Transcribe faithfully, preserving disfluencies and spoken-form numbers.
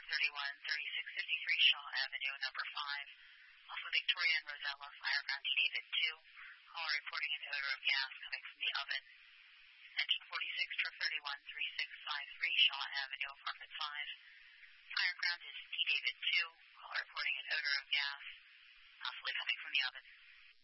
thirty-one thirty-six fifty-three Shaw Avenue, number five. Alpha Victoria and Rosella, Fireground T David two. All reporting an odor of gas coming from the oven. Engine forty-six, truck thirty-one thirty-six fifty-three Shaw Avenue, apartment five. Fireground is T David two. All reporting an odor of gas, possibly coming from the oven.